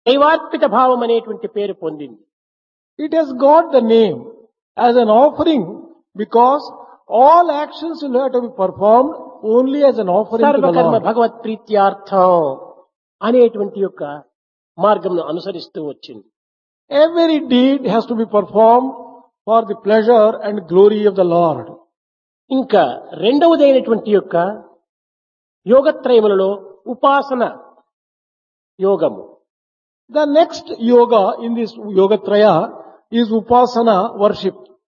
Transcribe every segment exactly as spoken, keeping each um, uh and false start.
దైవార్పిత భావం అనేటువంటి పేరు పొందింది. It has got the name as an offering because all actions will have to be performed only as an offering to the సర్వకర్మ Lord. భగవత్ ప్రీత్యార్థం అనేటువంటి యొక్క మార్గంను అనుసరిస్తూ వచ్చింది. Every deed has to be performed for the pleasure and glory of the Lord. ఇంకా రెండవదైనటువంటి యొక్క యోగత్రయములలో ఉపాసన యోగము. The next yoga in this Yogatraya is Upasana worship.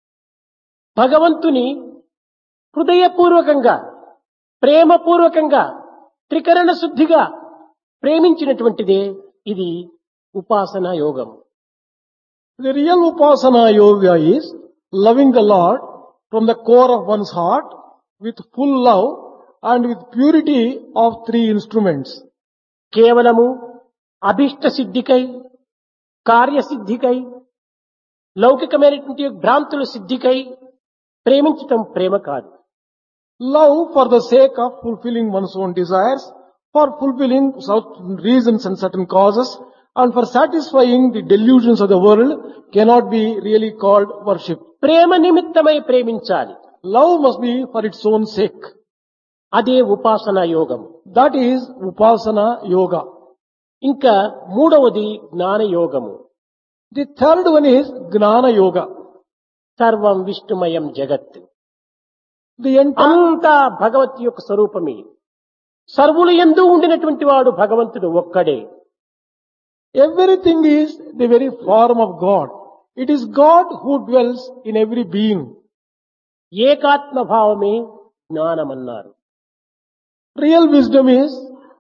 భగవంతుని హృదయపూర్వకంగా ప్రేమపూర్వకంగా త్రికరణ శుద్ధిగా ప్రేమించినటువంటిదే ఇది ఉపాసన యోగము. The real Upasana yoga is loving the Lord from the core of one's heart with full love and with purity of three instruments. కేవలము అభిష్ట సిద్ధికై కార్యసిద్ధికై లౌకికమైనటువంటి భ్రాంతుల సిద్ధికై ప్రేమించటం ప్రేమ కాదు. Love for the sake of fulfilling one's own desires, for fulfilling certain reasons and certain causes, and for satisfying the delusions of the world cannot be really called worship. ప్రేమ నిమిత్తమై ప్రేమించాలి. Love must be for its own sake. అదే ఉపాసన యోగం. That is Upasana yoga. ఇంకా మూడవది జ్ఞాన యోగము. The third one is Gnana yoga. సర్వం విష్ణుమయం జగత్. The entire, అంతా భగవత్ యొక్క స్వరూపమే. సర్వులు యందు ఉండినటువంటి వాడు భగవంతుడు ఒక్కడే. everything is the very form of God. It is God who dwells in every being. ఏకాత్మ భావమే జ్ఞానమన్నారు. Real wisdom is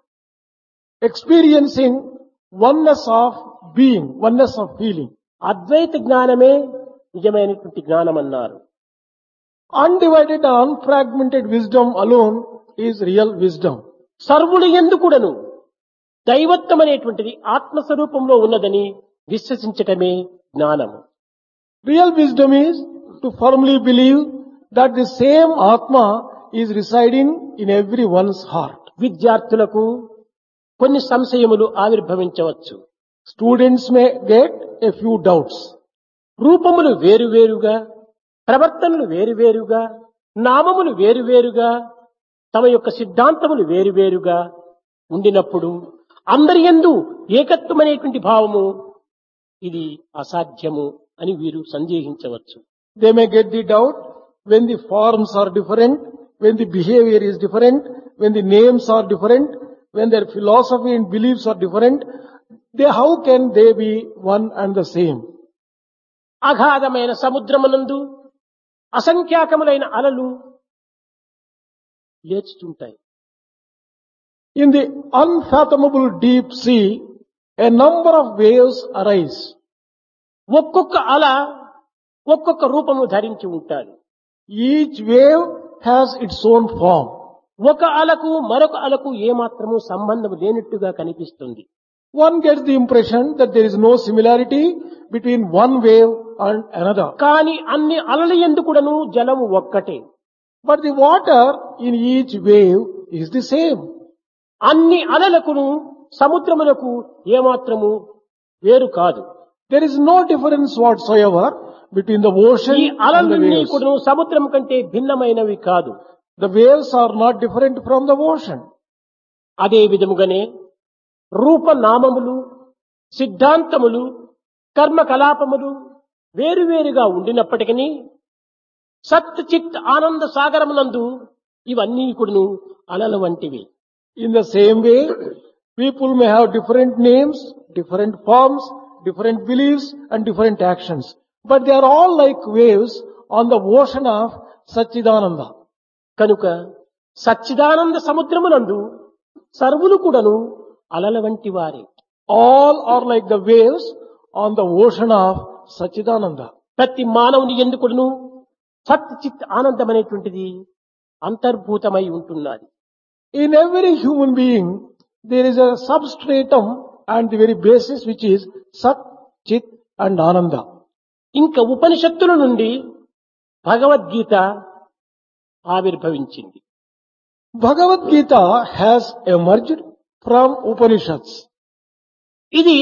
experiencing oneness of being, oneness of feeling. అద్వైత జ్ఞానమే నిజమైనటువంటి జ్ఞానమన్నారు. Undivided, unfragmented wisdom alone is real wisdom. సర్వులు యందు కూడాను దైవత్వం అనేటువంటిది ఆత్మస్వరూపంలో ఉన్నదని విశ్వసించటమే జ్ఞానము. Real wisdom is to firmly believe that the same Atma is residing in everyone's heart. విద్యార్థులకు కొన్ని సంశయములు ఆవిర్భవించవచ్చు. Students may get a few doubts. రూపములు వేరువేరుగా, ప్రవర్తనలు వేరువేరుగా, నామములు వేరువేరుగా, తమ యొక్క సిద్ధాంతములు వేరువేరుగా ఉండినప్పుడు అందరి యందు ఏకత్వమనేటువంటి భావము ఇది అసాధ్యము అని వీరు సందేహించవచ్చు. They may get the doubt when the forms are different, when the behavior is different, when the names are different, when their philosophy and beliefs are different. They, how can they be one and the same? అగాధమైన సముద్రమునందు అసంఖ్యాకములైన అలలు లేచుతుంటాయి. In the unfathomable deep sea, a number of waves arise. ఒక్కొక్క అల ఒక్కొక్క రూపము ధరించి ఉంటాయి. Each wave has its own form. ఒక అలకు మరొక అలకు ఏమాత్రము సంబంధం లేనట్టుగా కనిపిస్తుంది. One gets the impression that there is no similarity between one wave and another. కానీ అన్ని అలల యందు కూడాను జలము ఒక్కటే. But the water in each wave is the same. అన్ని అలలకును సముద్రములకు ఏమాత్రము వేరు కాదు. There is no difference whatsoever between the ocean ఈ and the అలలన్నీ waves. కూడాను సముద్రం కంటే భిన్నమైనవి కాదు. The waves are not different from the ocean. అదే విధముగానే రూపనామములు, సిద్ధాంతములు, కర్మకలాపములు వేరువేరుగా ఉండినప్పటికీ సత్ చిత్ ఆనంద సాగరమునందు ఇవన్నీ కూడాను అలల వంటివి. In the same way, people may have different names, different forms, different beliefs and different actions. But they are all like waves on the ocean of Satchidananda. కనుక సచ్చిదానంద సముద్రమునందు సర్వులు కూడాను అలల వంటి వారే. All are like the waves on the ocean of Satchidananda. ప్రతి మానవుని ఎందుకును సత్ చిత్ ఆనందం అనేటువంటిది అంతర్భూతమై ఉంటున్నది. In every human being, there is a substratum and the very basis which is Sat, Chit and Ananda. ఇంకా ఉపనిషత్తుల నుండి భగవద్గీత ఆవిర్భవించింది. Bhagavad Gita has emerged from Upanishads. ఇది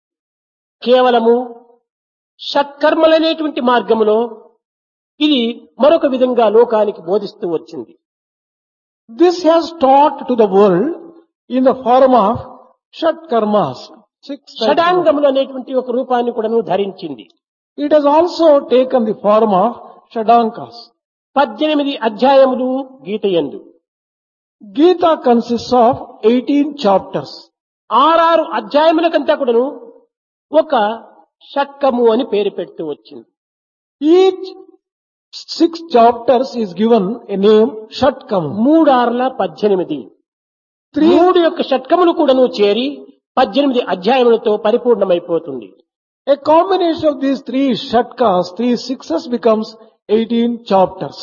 కేవలము షట్కర్మలనేటువంటి మార్గములో ఇది మరొక విధంగా లోకానికి బోధిస్తూ వచ్చింది. This has taught to the world in the form of Shat Karmas. Six types of- షడాంగములు అనేటువంటి ఒక రూపాన్ని కూడాను ధరించింది. It has also taken the form of Shadankas. పద్దెనిమిది అధ్యాయములు గీతయందు Gita consists of eighteen chapters. ఆరారు అధ్యాయములకంతా కూడాను ఒక షట్కము అని పేరు పెడుతూ వచ్చింది. Each six chapters is given a name Shatkam. మూడార్ల పద్దెనిమిది Three, మూడు యొక్క షట్కములు కూడాను చేరి పద్దెనిమిది అధ్యాయములతో పరిపూర్ణమైపోతుంది. a combination of these three Shatkas, three sixes becomes eighteen chapters.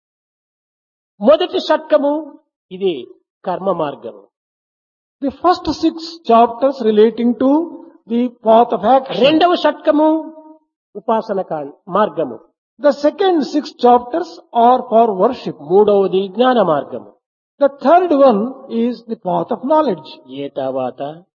మొదటి షట్కము ఇది కర్మ మార్గము. The first six chapters relating to the path of action. రెండవ షట్కము ఉపాసన కా- మార్గము. The second six chapters are for worship. మూడవది జ్ఞాన మార్గము. The third one is the path of knowledge. ఏ తర్వాత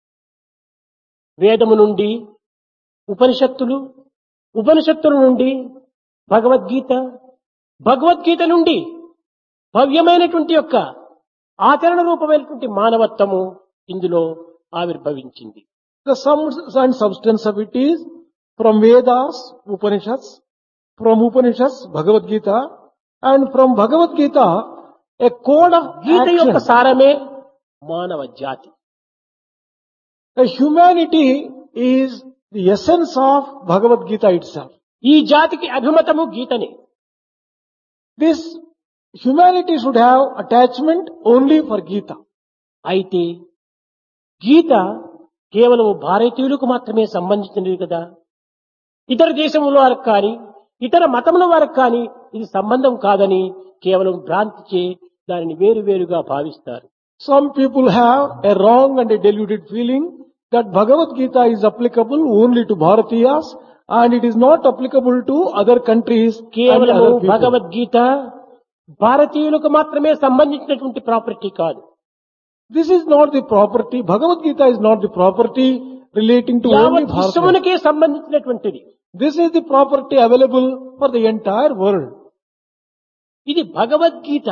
వేదము నుండి ఉపనిషత్తులు, ఉపనిషత్తుల నుండి భగవద్గీత, భగవద్గీత నుండి భవ్యమైనటువంటి యొక్క ఆచరణ రూపమైనటువంటి మానవత్వము ఇందులో ఆవిర్భవించింది. The sum and substance of it is from Vedas, Upanishads, from Upanishads, Bhagavad Gita, and from Bhagavad Gita, a code of గీత యొక్క action. సారమే మానవ జాతి. The humanity is the essence of Bhagavad Gita itself. ఈ జాతికి అభిమతము గీతనే. This humanity should have attachment only for Gita. అయితే గీత కేవలం భారతీయులకు మాత్రమే సంబంధించినది కదా. ఇతర దేశముల వారికి కానీ ఇతర మతముల వారికి కానీ ఇది సంబంధం కాదని కేవలం భ్రాంతిచే దానిని వేరు వేరుగా భావిస్తారు. Some people have a wrong and a deluded feeling that Bhagavad Gita is applicable only to Bharatiyas and it is not applicable to other countries and కేవలం other people. భగవద్గీత భారతీయులకు మాత్రమే సంబంధించినటువంటి ప్రాపర్టీ కాదు. This is not the property, Bhagavad Gita is not the property relating to only యావత్ Bharatiyas. విశ్వమునకే సంబంధించినటువంటిది. This is the property available for the entire world. ఇది భగవద్గీత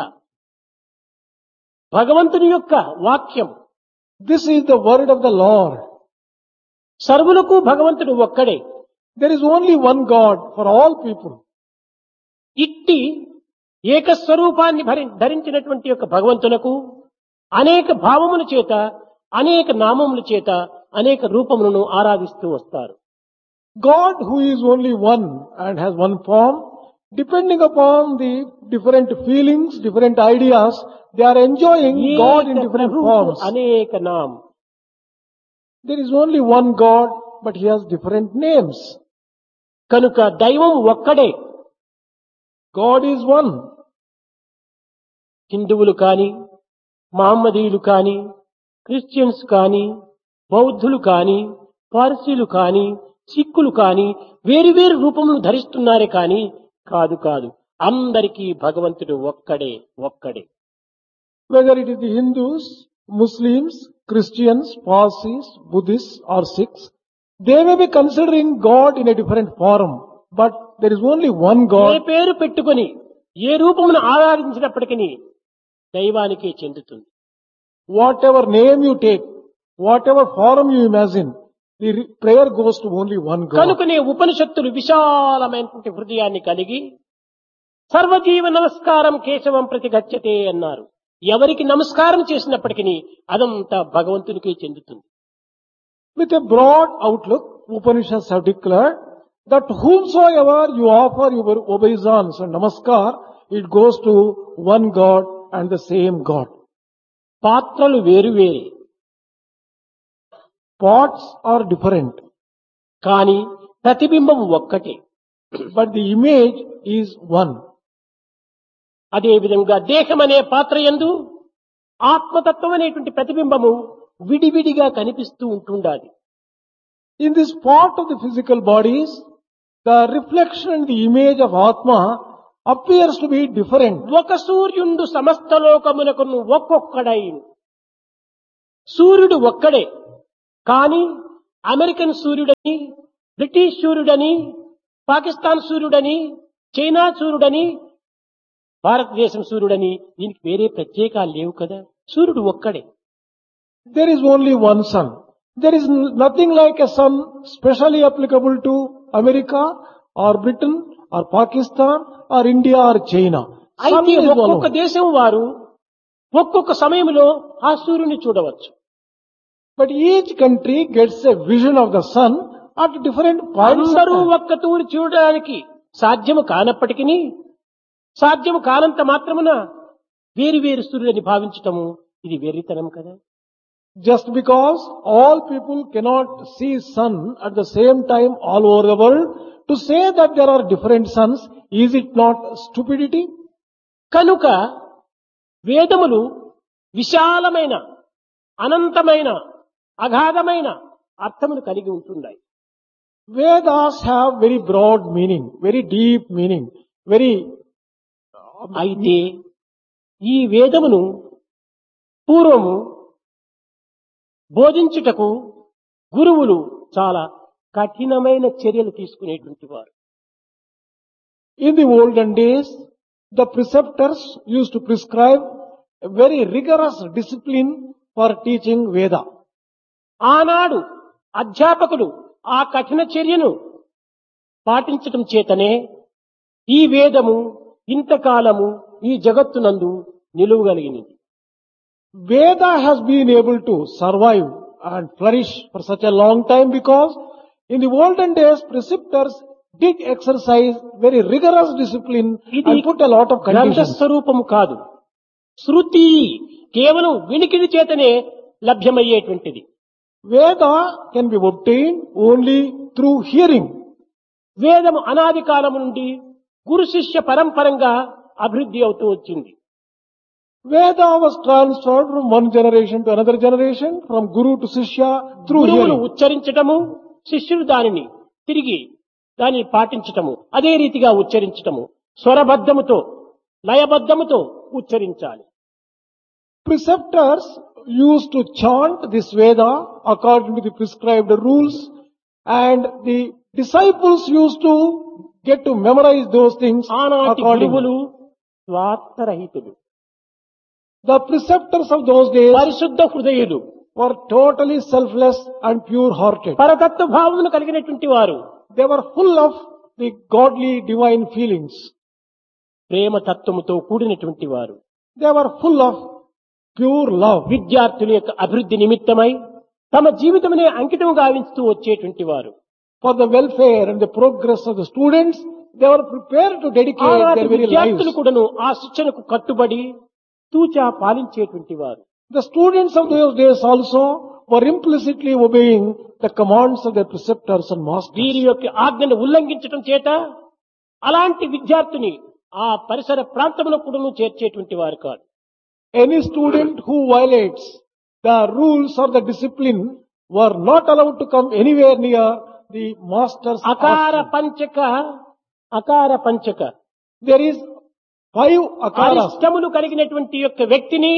భగవంతుని యొక్క వాక్యం. This is the word of the Lord. సర్వులకు భగవంతుడు ఒక్కడే. There is only one God for all people. ఇట్టి ఏకస్వరూపాన్ని భరి- ధరించినటువంటి యొక్క భగవంతునకు అనేక భావముల చేత అనేక నామముల చేత అనేక రూపములను ఆరాధిస్తూ వస్తారు. God who is only one and has one form, depending upon the different feelings, different ideas, they are enjoying God in ఏక different ప్రభువు forms. అనేక నామ. There is only one God, but He has different names. కనుక దైవం ఒక్కడే. God is one. హిందువులు కాని మహమ్మదీయులు కాని క్రిస్టియన్స్ కాని బౌద్ధులు కాని పార్సీలు కాని సిక్కులు కాని వేరు వేరు రూపములు ధరిస్తున్నారే కాని కాదు కాదు అందరికీ భగవంతుడు ఒక్కడే ఒక్కడే. Whether it is the Hindus, Muslims, Christians, Parsis, Buddhists or Sikhs, they may be considering God in a different form, but there is only one A God. పేరు పెట్టుకొని ఏ రూపమును ఆరాధించినప్పటికీ దైవానికే చెందుతుంది. Whatever name you take, whatever form you imagine, the re- prayer goes to only one God. కనుకనే ఉపనిషత్తులు విశాలమైనటువంటి హృదయాన్ని కలిగి సర్వజీవ నమస్కారం కేశవం ప్రతి గచ్చతే అన్నారు. ఎవరికి నమస్కారం చేసినప్పటికీ అదంతా భగవంతునికే చెందుతుంది. With a broad outlook, Upanishads have declared that whomsoever you offer your obeisance and namaskar, it goes to one God and the same God. పాత్రలు వేరు వేరే Pots are different, కానీ ప్రతిబింబం ఒక్కటే. but the image is one. అదే విధంగా దేహం అనే పాత్ర యందు ఆత్మతత్వం అనేటువంటి ప్రతిబింబము విడివిడిగా కనిపిస్తూ ఉంటుండాలి. In this part of the physical bodies, the reflection and the image of Atma appears to be different. ఒక సూర్యుండు సమస్త లోకమునకును ఒక్కొక్కడై. సూర్యుడు ఒక్కడే, కాని అమెరికన్ సూర్యుడని, బ్రిటిష్ సూర్యుడని, పాకిస్తాన్ సూర్యుడని, చైనా సూర్యుడని, భారతదేశం సూర్యుడని దీనికి వేరే ప్రత్యేకాలు లేవు కదా. సూర్యుడు ఒక్కడే. There is only one sun. There is n- nothing like a sun specially applicable to America or Britain or Pakistan or India or China. Sun అయితే is one. ఒక్కొక్క only. దేశం వారు ఒక్కొక్క సమయంలో ఆ సూర్యుని చూడవచ్చు. But each country gets a vision of the sun at different points. of అందరూ time. ఒక్క తూరి చూడడానికి సాధ్యము కానప్పటికీ సాధ్యము కానంత మాత్రమున వేరు వేరు సూర్యులని భావించటము ఇది వెర్రితనం కదా. Just because all people cannot see sun at the same time all over the world, to say that there are different suns, is it not stupidity? కనుక వేదములు విశాలమైన అనంతమైన అగాధమైన అర్థమును కలిగి ఉంటున్నాయి. Vedas have very broad meaning, very deep meaning, very అయితే ఈ వేదమును పూర్వము బోధించుటకు గురువులు చాలా కఠినమైన చర్యలు తీసుకునేటువంటి వారు. In the olden days, the preceptors used to prescribe a very rigorous discipline for teaching Veda. ఆనాడు అధ్యాపకులు ఆ కఠిన చర్యను పాటించటం చేతనే ఈ వేదము ఇంతకాలము ఈ జగత్తునందు నిలువగలిగినది. Veda has been able to survive and flourish for such a long time because in the olden days preceptors did exercise very rigorous discipline ఇది and put a lot of గ్రంథ conditions. స్వరూపము కాదు, శృతి కేవలం వినికిడి చేతనే లభ్యమయ్యేటువంటిది. Veda can be obtained only through hearing. వేదము అనాది కాలము నుండి గురు శిష్య పరంపరంగా అభివృద్ధి అవుతూ వచ్చింది. Veda was transferred from one generation to another generation, from Guru to Sishya through గురువులు hearing. ఉచ్చరించటము, శిష్యుడు దానిని తిరిగి దానిని పాటించటము, అదే రీతిగా ఉచ్చరించటము, స్వరబద్ధముతో లయబద్ధముతో ఉచ్చరించాలి. Preceptors used to chant this Veda according to the prescribed rules, and the disciples used to get to memorize those things ఆనాటి accordingly. గురువులు స్వార్థరహితులు, The preceptors of those days పరిశుద్ధ హృదయులు, were totally selfless and pure-hearted. పరతత్వ భావమును కలిగినటువంటి వారు, They were full of the godly divine feelings. ప్రేమ తత్వముతో కూడినటువంటి వారు. They were full of pure love. విద్యార్థుల యొక్క అభివృద్ధి నిమిత్తమై తమ జీవితమునే అంకితం గావిస్తూ వచ్చేటువంటి వారు. For the welfare and the progress of the students, they were prepared to dedicate ఆనాటి their very విద్యార్థులు lives. కూడాను ఆ శిక్షణకు కట్టుబడి తూచా పాలించేటువంటి వారు. The students of those days also were implicitly obeying the commands of their preceptors and masters. వీరి యొక్క ఆజ్ఞను ఉల్లంఘించడం చేత అలాంటి విద్యార్థిని ఆ పరిసర ప్రాంతంలో కూడాను చేర్చేటువంటి వారు కాదు. Any student who violates the rules or the discipline were not allowed to come anywhere near the master's అకార ashram. పంచక అకార పంచక There is five akaras. అరిష్టములు కలిగినటువంటి యొక్క వ్యక్తిని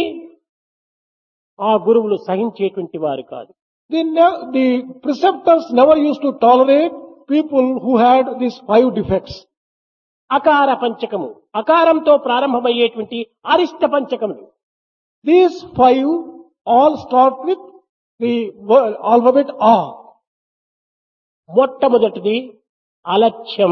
ఆ గురువులు సహించేటువంటి వారు కాదు. The, ne- the preceptors never used to tolerate people who had these five defects. అకార పంచకము, అకారంతో ప్రారంభమయ్యేటువంటి అరిష్ట పంచకములు. These five all start with the word, alphabet A. మొట్టమొదటిది అలక్ష్యం,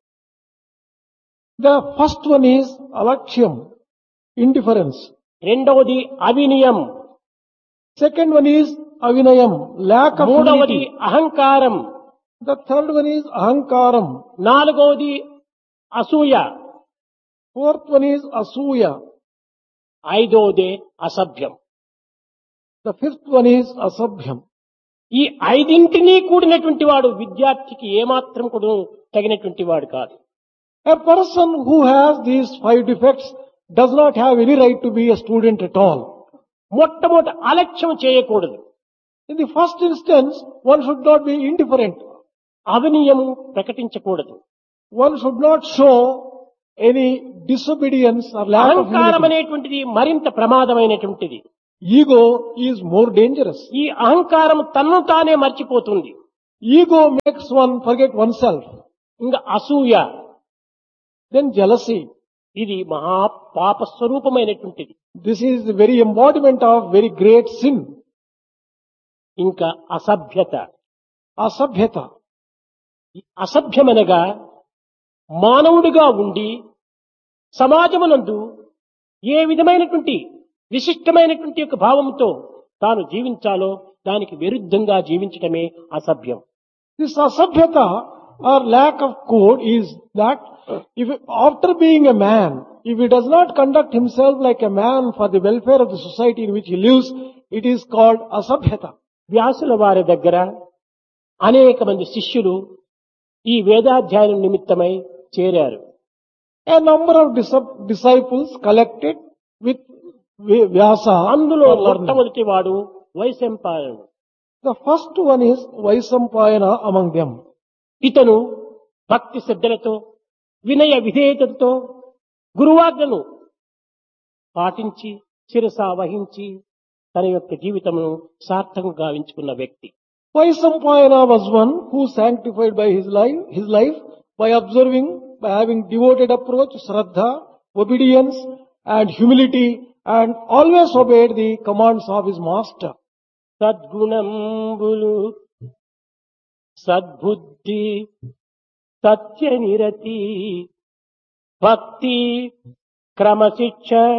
The first one is alaksham, indifference. రెండవది అవినయం, Second one is avinayam, lack of మూడవది humility. అహంకారం, The third one is ahankaram. నాలుగవది అసూయ, Fourth one is asuya. ఐదవది అసభ్యం. The fifth one is asabhyam. ఈ ఐదింటినీ కూడినటువంటి వాడు విద్యార్థికి ఏమాత్రం కూడా తగినటువంటి వాడు కాదు. A person who has these five defects does not have any right to be a student at all. మొట్టమొదటి అలక్ష్యం చేయకూడదు. In the first instance, one should not be indifferent. అవినయము ప్రకటించకూడదు. One should not show any disobedience or lack of అహంకారం humility. అనేటువంటిది మరింత ప్రమాదమైనటువంటిది. Ego is more dangerous. ఈ అహంకారం తన్ను తానే మర్చిపోతుంది. Ego makes one forget oneself. ఇంకా అసూయ, Then jealousy. ఇది మహా పాప స్వరూపమైనటువంటిది. This is the very embodiment of very great sin. ఇంకా అసభ్యత. Asabhyata. ఈ అసభ్యమనగా మానవుడిగా ఉండి సమాజమునందు ఏ విధమైనటువంటి విశిష్టమైనటువంటి యొక్క భావంతో తాను జీవించాలో దానికి విరుద్ధంగా జీవించటమే అసభ్యం. This asabhyata or lack of code is that if after being a man, if he does not conduct himself like a man for the welfare of the society in which he lives, it is called asabhyata. వ్యాసుల వారి దగ్గర అనేక మంది శిష్యులు ఈ వేదాధ్యయనం నిమిత్తమై చేరారు. A number of dis- disciples collected with V- Vyasa. అందులో for learning. మొట్టమొదటి వాడు వైశంపాయనుడు. The first one is Vaisampayana among them. ఇతను భక్తి శ్రద్ధలతో వినయ విధేయతతో గురువాజ్ఞను పాటించి శిరస వహించి తన యొక్క జీవితమును సార్థకంగా గావించుకున్న వ్యక్తి. Vaisampayana was one who sanctified by his life, his life by observing, by having devoted approach, shraddha, obedience and humility, and always obeyed the commands of his master. సద్గుణంబులు సద్బుద్ధి సత్య నిరతి భక్తి క్రమశిక్ష